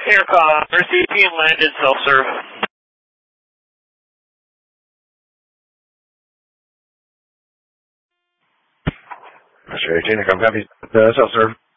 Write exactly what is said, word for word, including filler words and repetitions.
Aircon, receiving and landed self-serve. Roger, eighteen, come copy, uh, self-serve.